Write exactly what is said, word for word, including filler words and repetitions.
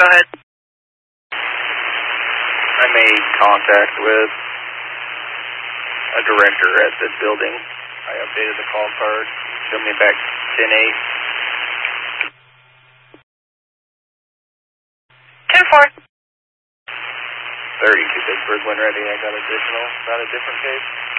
go ahead. I made contact with a director at the building. I updated the call card. Showed me back ten eight. ten four. thirty-two Big Bird when ready. I got additional. Is that a different case?